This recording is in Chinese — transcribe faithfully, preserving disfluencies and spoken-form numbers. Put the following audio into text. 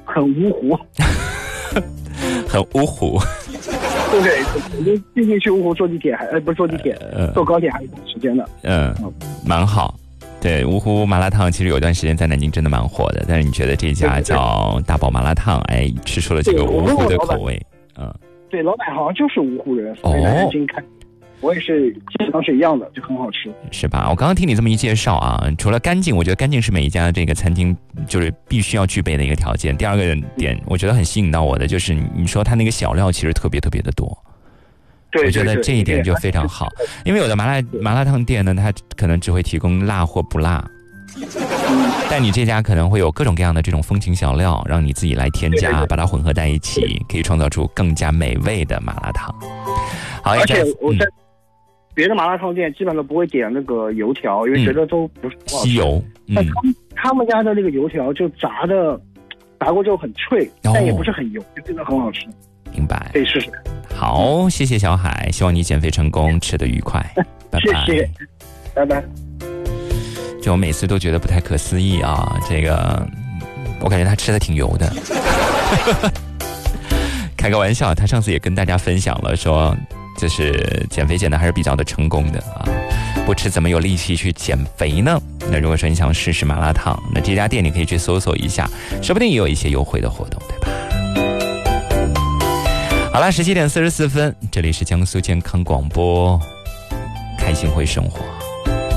很芜湖， 很芜湖。 对不对？我就毕竟去芜湖坐地铁还呃不是坐地铁，呃、坐高铁还有一段时间的。 嗯，蛮好。对，芜湖麻辣烫其实有段时间在南京真的蛮火的，但是你觉得这家叫大宝麻辣烫，哎，吃出了这个芜湖的口味。嗯， 对，老板好像就是芜湖人，所以来南京开。哦，我也是基本上是一样的，就很好吃， 是吧？我刚刚听你这么一介绍啊，除了干净，我觉得干净是每一家这个餐厅就是必须要具备的一个条件。第二个点，我觉得很吸引到我的就是你说它那个小料其实特别特别的多， 对， 我觉得这一点就非常好。因为有的麻辣麻辣烫店呢，它可能只会提供辣或不辣，但你这家可能会有各种各样的这种风情小料，让你自己来添加，把它混合在一起，可以创造出更加美味的麻辣烫。好， 而且我在。嗯别的麻辣烫店基本上不会点那个油条，因为觉得都不是很好吃。 吸油，嗯， 但他们他们家的那个油条就炸的，炸过之后很脆，哦，但也不是很油，就真的很好吃。 明白， 可以试试。 好，谢谢小海，希望你减肥成功，吃得愉快。拜拜， 谢谢，拜拜。 就我每次都觉得不太可思议啊，这个我感觉他吃的挺油的。开个玩笑，他上次也跟大家分享了说。就是减肥减的还是比较的成功的啊，不吃怎么有力气去减肥呢？那如果说你想试试麻辣烫，那这家店你可以去搜索一下，说不定也有一些优惠的活动，对吧？好了，十七点四十四分，这里是江苏健康广播，开心会生活。